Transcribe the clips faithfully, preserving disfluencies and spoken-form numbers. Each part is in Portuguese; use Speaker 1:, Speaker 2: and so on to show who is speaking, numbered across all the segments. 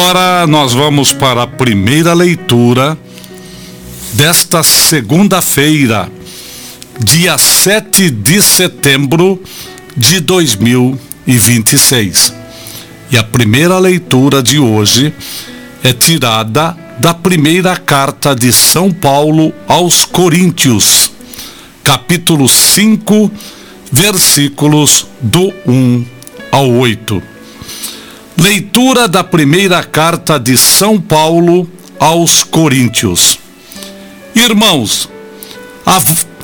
Speaker 1: agora nós vamos para a primeira leitura desta segunda-feira, dia sete de setembro de dois mil e vinte e seis. E a primeira leitura de hoje é tirada da primeira carta de São Paulo aos Coríntios, capítulo cinco, versículos do um ao oito. Leitura da primeira carta de São Paulo aos Coríntios. Irmãos, a,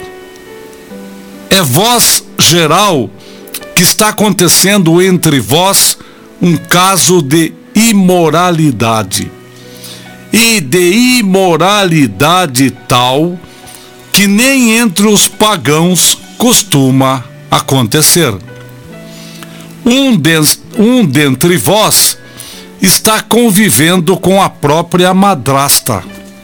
Speaker 1: é voz geral que está acontecendo entre vós um caso de imoralidade, e de imoralidade tal que nem entre os pagãos costuma acontecer. Um, de, um dentre vós está convivendo com a própria madrasta.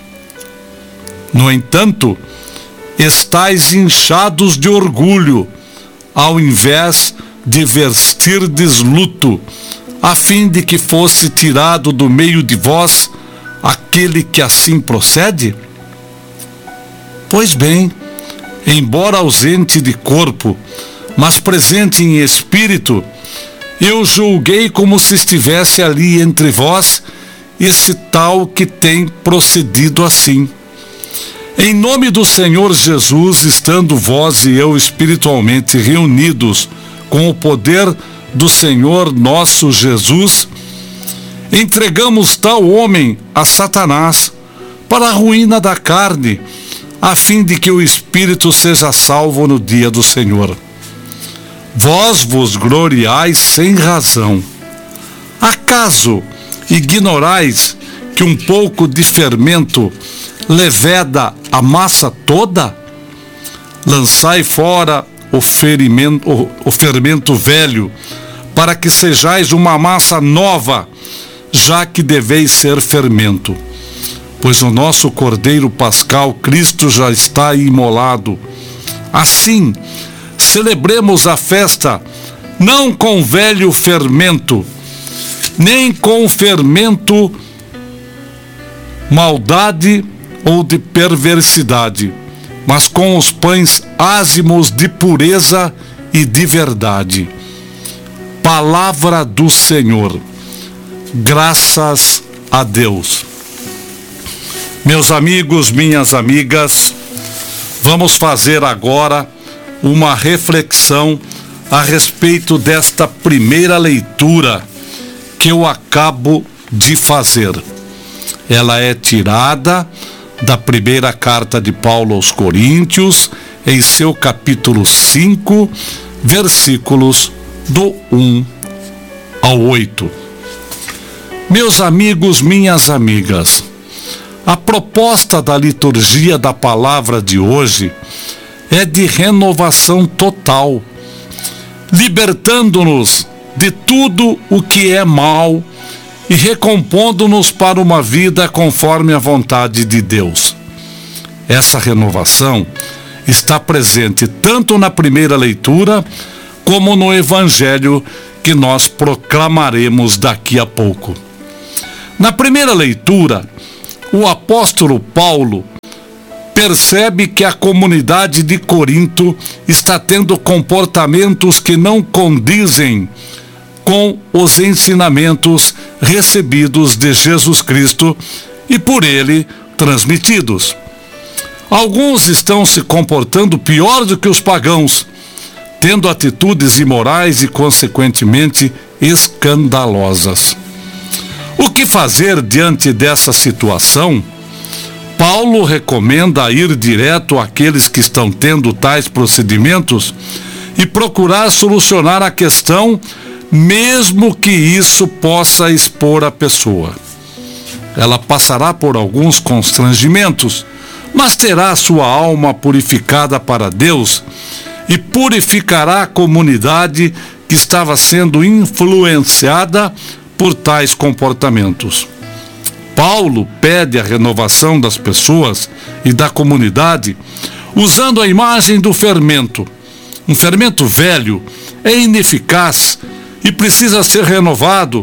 Speaker 1: No entanto, estáis inchados de orgulho, ao invés de vestirdes luto, a fim de que fosse tirado do meio de vós aquele que assim procede? Pois bem, embora ausente de corpo, mas presente em espírito, eu julguei como se estivesse ali entre vós esse tal que tem procedido assim. Em nome do Senhor Jesus, estando vós e eu espiritualmente reunidos com o poder do Senhor nosso Jesus, entregamos tal homem a Satanás para a ruína da carne, a fim de que o espírito seja salvo no dia do Senhor. Vós vos gloriais sem razão. Acaso ignorais que um pouco de fermento leveda a massa toda? Lançai fora o ferimento, o, o fermento velho, para que sejais uma massa nova, já que deveis ser fermento. Pois o nosso Cordeiro Pascal, Cristo, já está imolado. Assim, celebremos a festa, não com velho fermento, nem com fermento maldade ou de perversidade, mas com os pães ázimos de pureza e de verdade. Palavra do Senhor. Graças a Deus. Meus amigos, minhas amigas, vamos fazer agora uma reflexão a respeito desta primeira leitura que eu acabo de fazer. Ela é tirada da primeira carta de Paulo aos Coríntios, em seu capítulo cinco, versículos do um ao oito. Meus amigos, minhas amigas, a proposta da liturgia da palavra de hoje é de renovação total, libertando-nos de tudo o que é mal e recompondo-nos para uma vida conforme a vontade de Deus. Essa renovação está presente tanto na primeira leitura como no evangelho que nós proclamaremos daqui a pouco. Na primeira leitura, o apóstolo Paulo percebe que a comunidade de Corinto está tendo comportamentos que não condizem com os ensinamentos recebidos de Jesus Cristo e por ele transmitidos. Alguns estão se comportando pior do que os pagãos, tendo atitudes imorais e, consequentemente, escandalosas. O que fazer diante dessa situação? Paulo recomenda ir direto àqueles que estão tendo tais procedimentos e procurar solucionar a questão, mesmo que isso possa expor a pessoa. Ela passará por alguns constrangimentos, mas terá sua alma purificada para Deus e purificará a comunidade que estava sendo influenciada por tais comportamentos. Paulo pede a renovação das pessoas e da comunidade usando a imagem do fermento. Um fermento velho é ineficaz e precisa ser renovado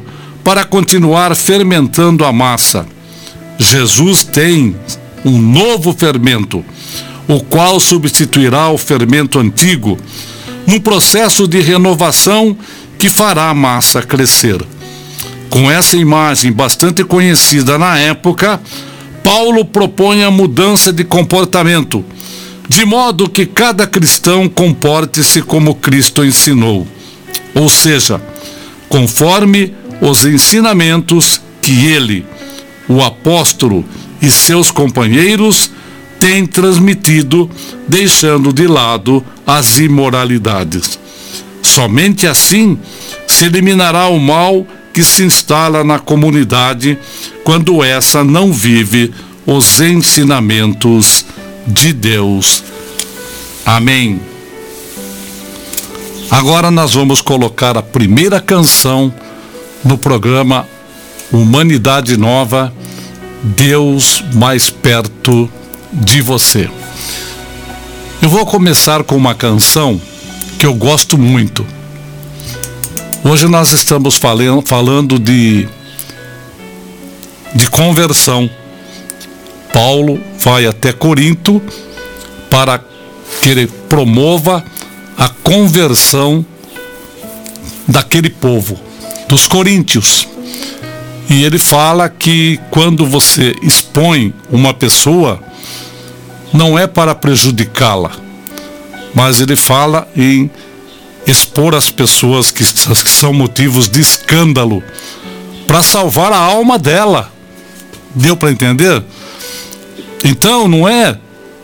Speaker 1: para continuar fermentando a massa. Jesus tem um novo fermento, o qual substituirá o fermento antigo, num processo de renovação que fará a massa crescer. Com essa imagem bastante conhecida na época, Paulo propõe a mudança de comportamento, de modo que cada cristão comporte-se como Cristo ensinou, ou seja, conforme os ensinamentos que ele, o apóstolo e seus companheiros têm transmitido, deixando de lado as imoralidades. Somente assim se eliminará o mal que se instala na comunidade quando essa não vive os ensinamentos de Deus. Amém. Agora nós vamos colocar a primeira canção no programa Humanidade Nova, Deus mais perto de você. Eu vou começar com uma canção que eu gosto muito. Hoje nós estamos falando, falando de, de conversão. Paulo vai até Corinto para que ele promova a conversão daquele povo, dos coríntios. E ele fala que quando você expõe uma pessoa, não é para prejudicá-la, mas ele fala em expor as pessoas que são motivos de escândalo, para salvar a alma dela. Deu para entender? Então não é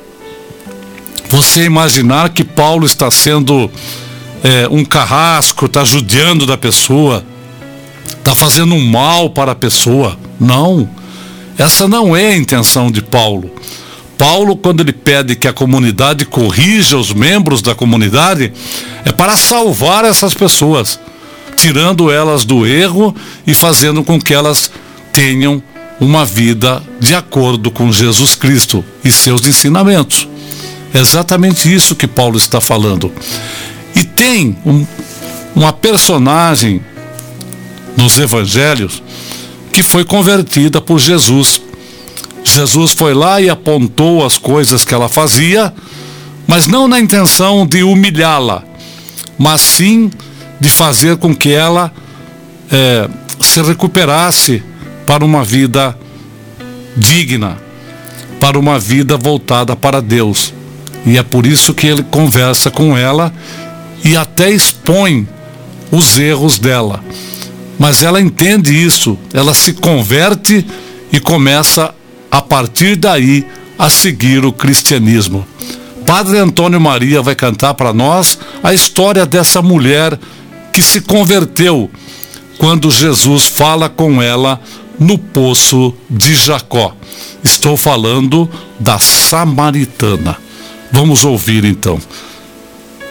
Speaker 1: você imaginar que Paulo está sendo é, um carrasco, está judiando da pessoa, está fazendo um mal para a pessoa. Não, essa não é a intenção de Paulo. Paulo, quando ele pede que a comunidade corrija os membros da comunidade, é para salvar essas pessoas, tirando elas do erro e fazendo com que elas tenham uma vida de acordo com Jesus Cristo e seus ensinamentos. É exatamente isso que Paulo está falando. E tem um, uma personagem nos evangelhos que foi convertida por Jesus. Jesus foi lá e apontou as coisas que ela fazia, mas não na intenção de humilhá-la, mas sim de fazer com que ela é, se recuperasse para uma vida digna, para uma vida voltada para Deus. E é por isso que ele conversa com ela e até expõe os erros dela. Mas ela entende isso, ela se converte e começa a partir daí a seguir o cristianismo. Padre Antônio Maria vai cantar para nós a história dessa mulher que se converteu quando Jesus fala com ela no poço de Jacó. Estou falando da samaritana. Vamos ouvir então.